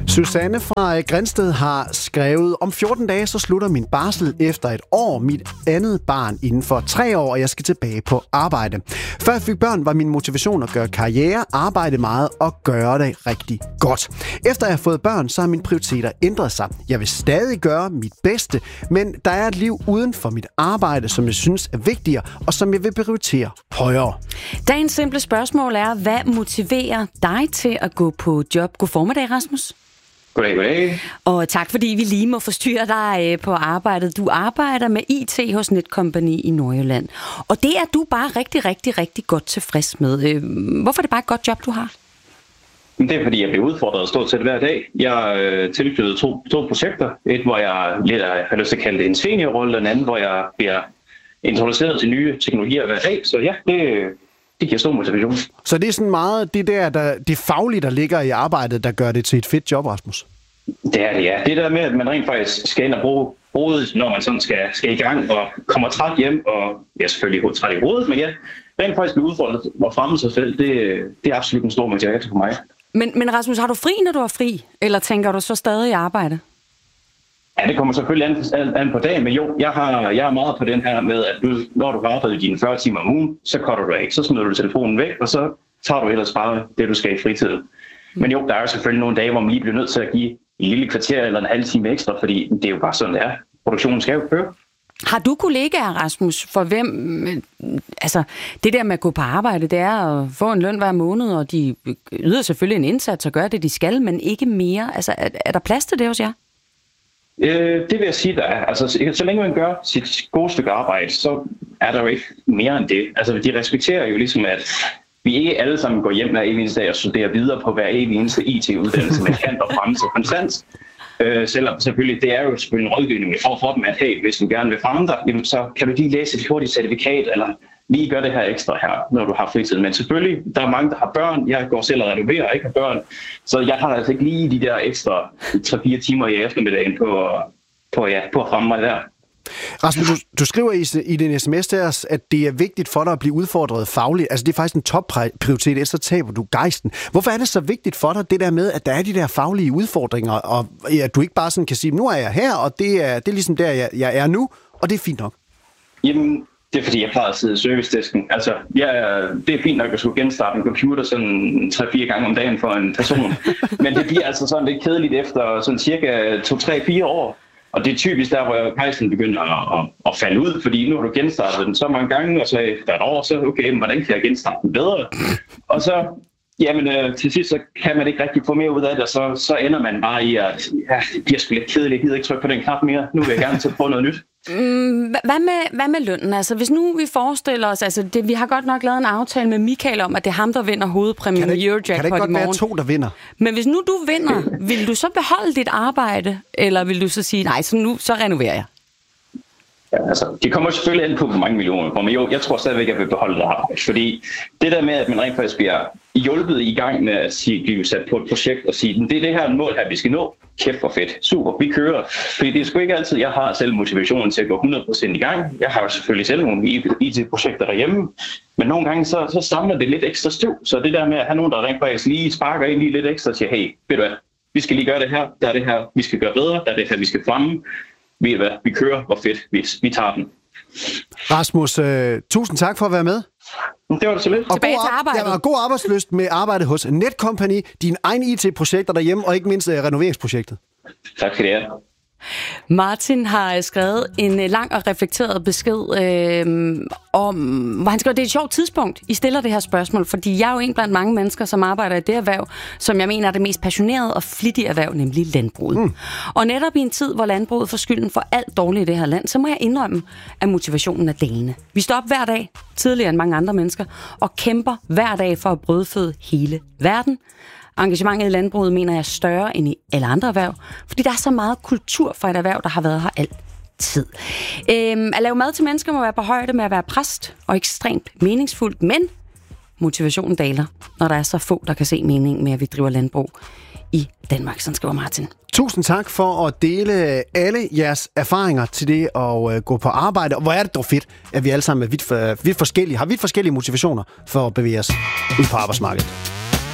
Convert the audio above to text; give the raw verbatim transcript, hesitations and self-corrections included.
Susanne fra Grindsted har skrevet, om fjorten dage så slutter min barsel efter et år, mit andet barn inden for tre år, og jeg skal tilbage på arbejde. Før jeg fik børn, var min motivation at gøre karriere, arbejde meget og gøre det rigtig godt. Efter jeg har fået børn, så har mine prioriteter ændret sig. Jeg vil stadig gøre mit bedste, men der er et liv uden for mit arbejde, som jeg synes er vigtigere, og som jeg vil prioritere højere. Dagens simple spørgsmål er, hvad motiverer dig til at gå på job? God formiddag, Rasmus. Goddag, goddag. Og tak, fordi vi lige må forstyrre dig på arbejdet. Du arbejder med I T hos Netcompany i Nordjylland. Og det er du bare rigtig, rigtig, rigtig godt tilfreds med. Hvorfor er det bare et godt job, du har? Det er, fordi jeg bliver udfordret stort set hver dag. Jeg er tilknyttet to, to projekter. Et, hvor jeg lidt har lyst til at kalde det en seniorrolle, og en anden, hvor jeg bliver introduceret til nye teknologier hver dag. Så ja, det, det giver stor motivation. Så det er sådan meget det der, der, det faglige, der ligger i arbejdet, der gør det til et fedt job, Rasmus? Det er det, ja. Det der med, at man rent faktisk skal ind og bruge hovedet, når man sådan skal, skal i gang og kommer træt hjem, og jeg er selvfølgelig træt i hovedet, men ja, rent faktisk blive udfordret og fremme sig selv, det, det er absolut en stor motivator for mig. Men, men Rasmus, har du fri, når du er fri? Eller tænker du så stadig i arbejde? Ja, det kommer selvfølgelig an, an på dagen, men jo, jeg, har, jeg er meget på den her med, at du, når du har arbejdet dine fyrre timer om ugen, så cutter du af, så smider du telefonen væk, og så tager du ellers bare det, du skal i fritiden. Men jo, der er jo selvfølgelig nogle dage, hvor man lige bliver nødt til at give en lille kvarter eller en halv time ekstra, fordi det er jo bare sådan, det er. Produktionen skal jo køre. Har du kollegaer, Rasmus, for hvem, altså det der med at gå på arbejde, det er at få en løn hver måned, og de yder selvfølgelig en indsats og gør det, de skal, men ikke mere. Altså er, er der plads til det hos jer? Øh, det vil jeg sige, der er. Altså, så længe man gør sit gode stykke arbejde, så er der jo ikke mere end det. Altså, de respekterer jo ligesom, at vi ikke alle sammen går hjem hver eneste dag og studerer videre på hver eneste I T-uddannelse med kant og fremme til konstant. Øh, selvom selvfølgelig, det er jo selvfølgelig en rådgivning, vi får for dem, at hey, hvis du gerne vil fremme dig, jamen, så kan du lige læse et hurtigt certifikat, eller lige gøre det her ekstra her, når du har fritid. Men selvfølgelig, der er mange, der har børn. Jeg går selv og renoverer og ikke har børn. Så jeg har altså ikke lige de der ekstra tre fire timer i eftermiddagen på, på, ja, på at fremme mig der. Rasmus, du, du skriver i, i din sms til os, at det er vigtigt for dig at blive udfordret fagligt. Altså det er faktisk en topprioritet, ellers så taber du gejsten. Hvorfor er det så vigtigt for dig, det der med, at der er de der faglige udfordringer, og at du ikke bare sådan kan sige, nu er jeg her, og det er, det er ligesom der, jeg, jeg er nu, og det er fint nok? Jamen, det er fordi, jeg plejer at sidde i servicedesken. Altså, ja, det er fint nok at skulle genstarte en computer sådan tre-fire gange om dagen for en person. Men det bliver altså sådan lidt kedeligt efter sådan cirka to-tre-fire år. Og det er typisk der, hvor pejsen begynder at, at, at falde ud, fordi nu har du genstartet den så mange gange, og så efter et år, så okay, hvordan kan jeg genstarte den bedre? Og så, jamen øh, til sidst, så kan man ikke rigtig få mere ud af det, og så, så ender man bare i, at ja, det bliver sgu lidt kedeligt, jeg gider ikke trykke på den knap mere, nu vil jeg gerne til at prøve noget nyt. Mm, hvad, med, hvad med lønnen? Altså, hvis nu vi forestiller os, altså det, vi har godt nok lavet en aftale med Michael om, at det er ham, der vinder hovedpræmien i Eurojackpot i morgen. Kan det ikke godt være to, der vinder? Men hvis nu du vinder, vil du så beholde dit arbejde, eller vil du så sige, nej, så nu så renoverer jeg? Ja, altså, det kommer selvfølgelig an på, hvor mange millioner kommer. Men jo, jeg tror stadigvæk, at jeg vil beholde det arbejde. Fordi det der med, at man rent faktisk bliver hjulpet i gang med at sige, blive sat på et projekt og sige, det er det her mål her, vi skal nå. Kæft for fedt. Super, vi kører. Fordi det er sgu ikke altid, jeg har selv motivationen til at gå hundrede procent i gang. Jeg har jo selvfølgelig selv nogle I T-projekter derhjemme. Men nogle gange, så, så samler det lidt ekstra støv. Så det der med at have nogen, der rent faktisk lige sparker ind lige lidt ekstra og siger, hey, ved du hvad, vi skal lige gøre det her, der er det her, vi skal gøre bedre, der er det her, vi skal fremme. Ved hvad, vi kører, hvor fedt, vi, vi tager den. Rasmus, øh, tusind tak for at være med. Det var det så lidt. Og tilbage til arbejdet. Ja, og god arbejdslyst med arbejdet hos Netcompany, dine egne I T-projekter derhjemme, og ikke mindst uh, renoveringsprojektet. Tak skal det have. Martin har skrevet en lang og reflekteret besked øh, om, hvor han skriver, det er et sjovt tidspunkt, I stiller det her spørgsmål, fordi jeg er jo en blandt mange mennesker, som arbejder i det erhverv, som jeg mener er det mest passionerede og flittige erhverv, nemlig landbruget. Mm. Og netop i en tid, hvor landbruget får skylden for alt dårligt i det her land, så må jeg indrømme, at motivationen er dalende. Vi står op hver dag, tidligere end mange andre mennesker, og kæmper hver dag for at brødføde hele verden. Engagementet i landbruget mener jeg er større end i alle andre erhverv, fordi der er så meget kultur for et erhverv, der har været her altid. Øhm, at lave mad til mennesker må være på højde med at være præst, og ekstremt meningsfuldt, men motivationen daler, når der er så få, der kan se mening med, at vi driver landbrug i Danmark, sådan skriver Martin. Tusind tak for at dele alle jeres erfaringer til det at øh, gå på arbejde. Og hvor er det dog fedt, at vi alle sammen er vidt, for, vidt forskellige, har vidt forskellige motivationer for at bevæge os ud på arbejdsmarkedet.